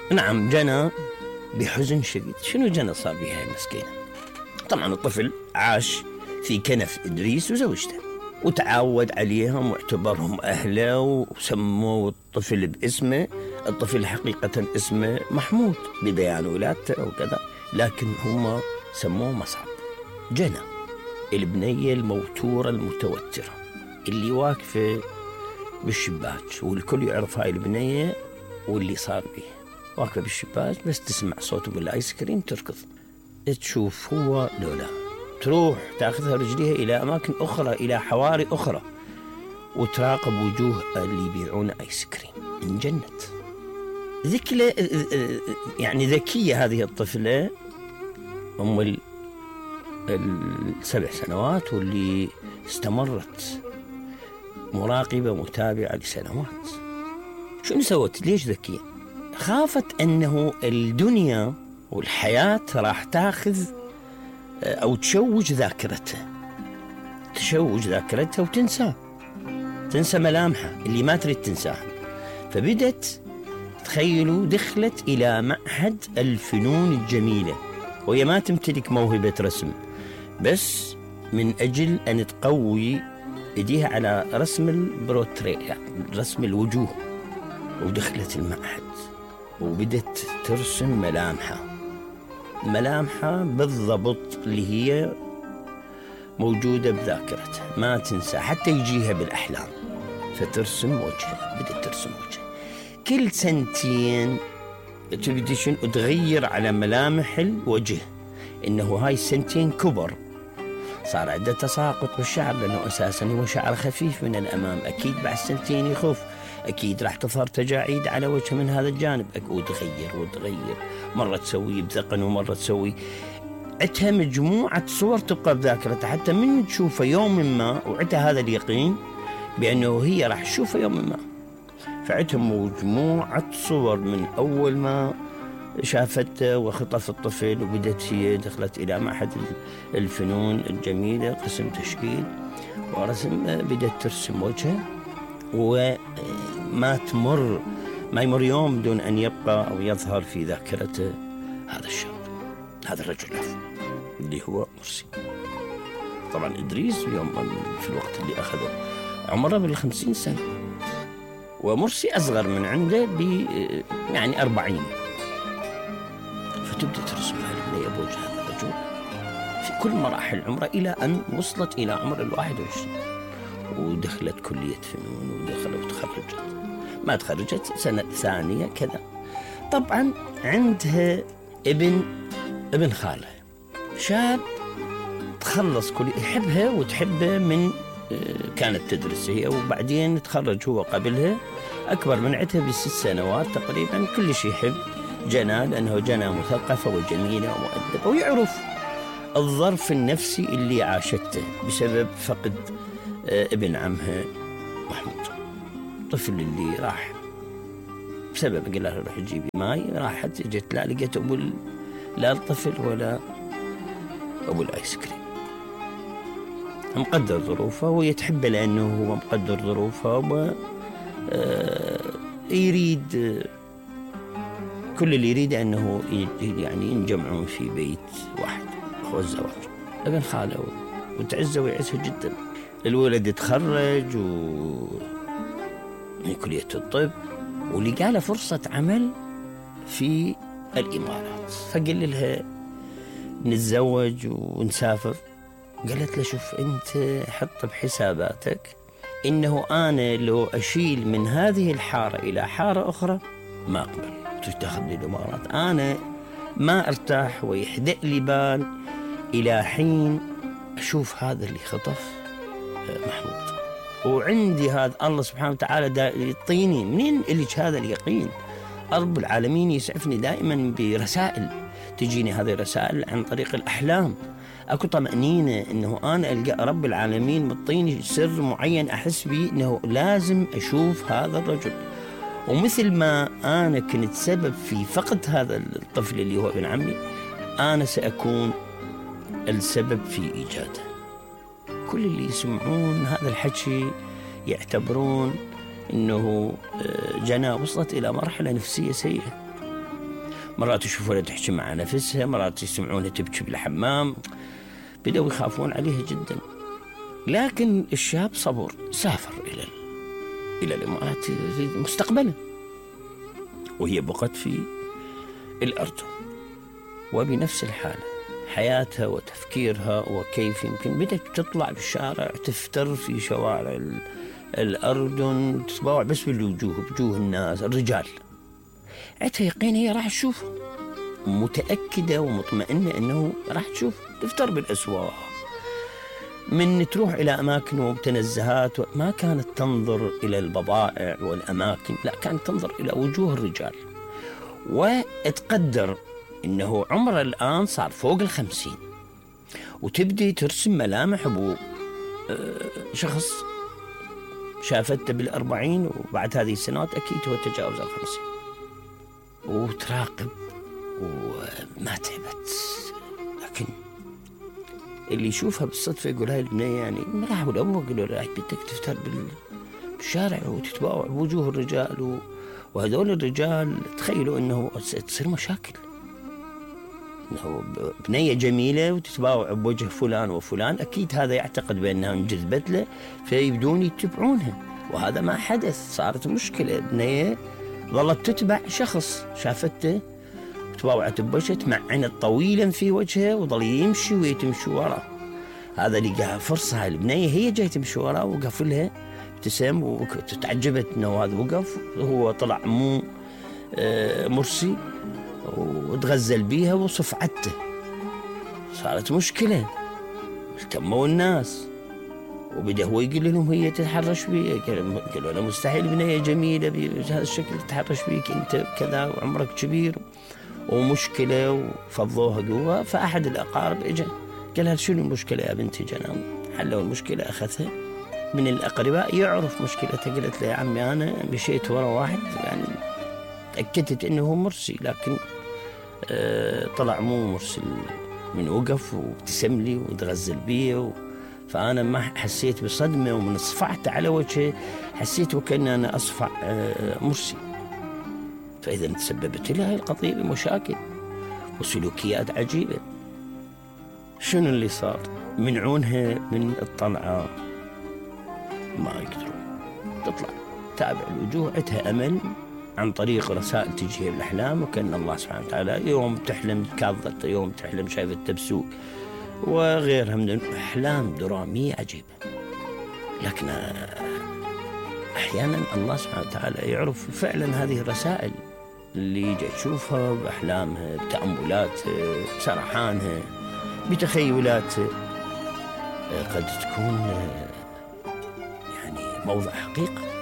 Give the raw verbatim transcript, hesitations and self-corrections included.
نعم جنى بحزن شديد. شنو جنى صار بها المسكينة؟ طبعا الطفل عاش في كنف إدريس وزوجته وتعود عليهم واعتبرهم أهله وسموا الطفل باسمه. الطفل حقيقة اسمه محمود ببيان ولادته وكذا، لكن هم سموه مصعب. جنى البنية الموتورة المتوترة اللي واقفة بالشباك والكل يعرف هاي البنية واللي صار به، واقفة بالشباك بس تسمع صوته بالآيس كريم تركض، تشوف هو لولا، تروح تأخذها رجليها إلى أماكن أخرى، إلى حواري أخرى، وتراقب وجوه اللي يبيعون آيس كريم. انجنت. ذكية يعني ذكية هذه الطفلة أم السبع سنوات، واللي استمرت مراقبة متابعة لسنوات. شنو سوت؟ ليش ذكية؟ خافت أنه الدنيا والحياة راح تاخذ أو تشوج ذاكرتها، تشوج ذاكرتها وتنسى تنسى ملامحها اللي ما تريد تنساها. فبدت تخيلوا دخلت إلى معهد الفنون الجميلة، وهي ما تمتلك موهبة رسم، بس من أجل أن تقوي إيديها على رسم البروتري، يعني رسم الوجوه. ودخلت المعهد وبدت ترسم ملامحها ملامحها بالضبط اللي هي موجودة بذاكرتها، ما تنسى حتى يجيها بالأحلام. فترسم وجهها، بدت ترسم وجهها. كل سنتين تبدي شنو تغير على ملامح الوجه، إنه هاي السنتين كبر، صار عنده تساقط بالشعر لأنه أساسا هو شعر خفيف من الأمام، أكيد بعد سنتين يخف، أكيد راح تظهر تجاعيد على وجهه من هذا الجانب، وتغير وتغير، مرة تسوي بذقن ومرة تسوي. عندها مجموعة صور تبقى بذاكرتها، حتى من تشوفه يوم ما وعندها هذا اليقين بأنه هي راح تشوفه يوم ما. فعندها مجموعة صور من أول ما شافته وخطف الطفل وبدت هي دخلت إلى معهد الفنون الجميلة قسم تشكيل ورسم، بدت ترسم وجهه، وما تمر ما يمر يوم دون أن يبقى أو يظهر في ذاكرته هذا الشاب، هذا الرجل اللي هو مرسي. طبعا إدريس يوم في الوقت اللي أخذه عمره بالخمسين سنة، ومرسي أصغر من عنده ب يعني أربعين. فتبدأ ترسم هالبنية بوجه هذا الرجل في كل مراحل عمره إلى أن وصلت إلى عمر الواحد وعشرين، ودخلت كلية فنون ودخلت وتخرجت، ما تخرجت سنة ثانية كذا. طبعا عندها ابن ابن خالها شاب تخلص كل يحبها وتحبه، من كانت تدرس هي، وبعدين تخرج هو قبلها، أكبر من عندها بست سنوات تقريبا. كل شيء يحب جنى لأنه جنى مثقفة وجميلة ومؤدبة، ويعرف الظرف النفسي اللي عاشته بسبب فقد ابن عمها محمود، طفل اللي راح بسبب قال لها روح تجيبي ماي، راحت جت لا لقيت أبو لا الطفل ولا أبو الآيس كريم. مقدر ظروفه وهي تحبه لأنه هو مقدر ظروفه، ويريد كل اللي يريد أنه يعني ينجمعون في بيت واحد، هو الزواج. ابن خاله وتعزه ويعزه جدا. الولد يتخرج و من كلية الطب، ولقى له فرصة عمل في الإمارات، فقال لها نتزوج ونسافر. قالت له شوف أنت حط بحساباتك إنه أنا لو أشيل من هذه الحارة إلى حارة أخرى ما أقبل، تاخذ لي الإمارات، أنا ما أرتاح ويحدأ لي بال إلى حين أشوف هذا اللي خطف محمود. وعندي هذا الله سبحانه وتعالى يعطيني منين إليك هذا اليقين، رب العالمين يسعفني دائما برسائل تجيني، هذه الرسائل عن طريق الأحلام. أكو طمأنينة إنه أنا ألقى رب العالمين مطيني سر معين أحس به إنه لازم أشوف هذا الرجل. ومثل ما أنا كنت سبب في فقد هذا الطفل اللي هو ابن عمي، أنا سأكون السبب في إيجاده. كل اللي يسمعون هذا الحكي يعتبرون إنه جنى وصلت إلى مرحلة نفسية سيئة، مرات يشوفونها تحكي مع نفسها، مرات يسمعونها تبكي بالحمام، بدأوا يخافون عليها جدا. لكن الشاب صبر، سافر إلى إلى الإمارات مستقبلا، وهي بقت في الأردن. وبنفس الحالة حياتها وتفكيرها وكيف يمكن بدأت تطلع بالشارع، تفتر في شوارع الأردن، تتباوع بس بالوجوه، بوجوه الناس الرجال. عندها يقين هي راح تشوفه، متأكدة ومطمئنة أنه راح تشوف، تفتر بالأسواق، من تروح إلى أماكن ومتنزهات، ما كانت تنظر إلى البضائع والأماكن، لا كانت تنظر إلى وجوه الرجال. وتقدر أنه عمره الآن صار فوق الخمسين، وتبدي ترسم ملامح أبو شخص شافته بالأربعين، وبعد هذه السنوات أكيد هو تجاوز الخمسين، وتراقب وما تعبت. لكن اللي يشوفها بالصدفة يقول هاي البنية يعني راحوا لأبوه قالوا له بدك تفتر بالشارع وتتباوع بوجوه الرجال، و... وهذول الرجال تخيلوا أنه تصير مشاكل، أنه بنية جميلة وتتباوع بوجه فلان وفلان، أكيد هذا يعتقد بأنها انجذبت له فيبدون يتبعونها، وهذا ما حدث. صارت مشكلة، بنية ظلت تتبع شخص شافته تباوعت بوجهه، معنت طويلا في وجهه، وظل يمشي ويتمشي وراه. هذا لقاها فرصة، البنية هي جاي تمشي وراه، وقف لها ابتسم وتعجبت انه هذا وقف، هو طلع مو آه مرسي، وتغزل بيها وصفعته. صارت مشكلة، التموا الناس، وبدأ هو يقول لهم هي تتحرش بي، قالوا له مستحيل بنية جميلة بهذا الشكل تتحرش بيك انت كذا وعمرك كبير، ومشكلة وفضوها قوة. فأحد الأقارب إجا قال لها شنو المشكلة يا بنتي؟ جنام حلوا المشكلة، أخذها من الأقرباء يعرف مشكلتها. قالت له يا عمي أنا مشيت ورا واحد يعني تأكدت إنه مرسي، لكن آه طلع مو مرسي، من وقف وابتسم لي وتغزل بي، و... فأنا ما حسيت بصدمة، ومن صفعت على وجهه حسيت وكأن أنا أصفع آه مرسي. فإذا تسببت لها القضية بمشاكل وسلوكيات عجيبة. شنو اللي صار؟ منعونها من الطلعة، ما يقدرون تطلع تابع الوجوه. عندها أمل عن طريق رسائل تجيها بالأحلام، وكأن الله سبحانه وتعالى يوم تحلم كاظة، يوم تحلم شايفة تبسوق، وغيرها من أحلام درامية عجيبة. لكن أحيانا الله سبحانه وتعالى يعرف فعلا هذه الرسائل اللي جاي تشوفها بأحلامها، بتأملاتها، بسرحانها، بتخيلاتها، قد تكون يعني موضع حقيقة.